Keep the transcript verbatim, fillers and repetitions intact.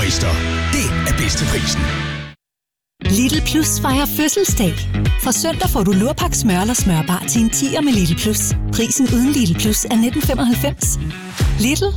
Oyster. Det er bedst til prisen. Lidl Plus fejrer fødselsdag. Fra søndag får du lurpak smør eller smørbar til en tier med Lidl Plus. Prisen uden Lidl Plus er nitten femoghalvfems. Lidl.